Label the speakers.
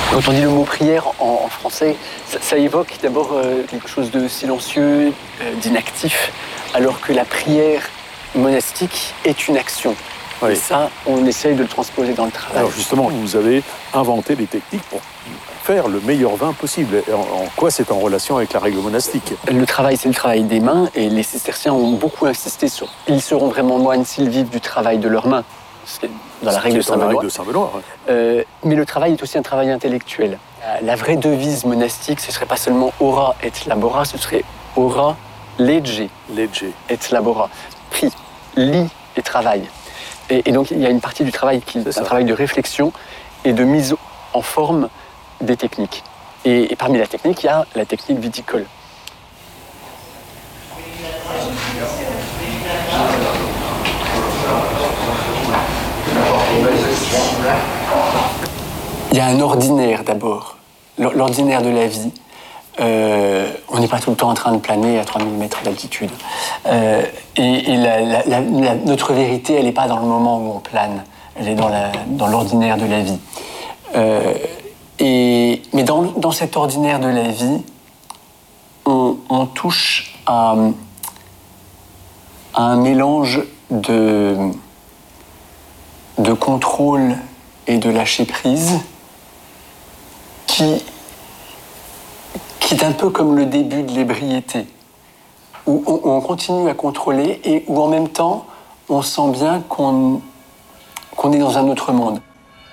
Speaker 1: Quand on dit le mot prière en français, ça évoque d'abord quelque chose de silencieux, d'inactif, alors que la prière monastique est une action.
Speaker 2: Oui.
Speaker 1: Et ça, on essaye de le transposer dans le travail.
Speaker 2: Alors justement, vous avez inventé des techniques pour faire le meilleur vin possible. En quoi c'est en relation avec la règle monastique?
Speaker 1: Le travail, c'est le travail des mains, et les cisterciens ont beaucoup insisté sur « ils seront vraiment moines s'ils vivent du travail de leurs mains ». C'est dans la règle de Saint-Benoît. Mais le travail est aussi un travail intellectuel. La vraie devise monastique, ce ne serait pas seulement « ora et labora », ce serait « ora lege et labora ». Prie, lis et travaille. Et donc, il y a une partie du travail qui est un travail de réflexion et de mise en forme des techniques. Et parmi la technique, il y a la technique viticole. Il y a un ordinaire d'abord, l'ordinaire de la vie. On n'est pas tout le temps en train de planer à 3000 mètres d'altitude. Notre vérité, elle n'est pas dans le moment où on plane, elle est dans l'ordinaire de la vie. Mais dans cet ordinaire de la vie, on touche à un mélange de contrôle et de lâcher prise qui est un peu comme le début de l'ébriété, où on continue à contrôler et où en même temps on sent bien qu'on est dans un autre monde.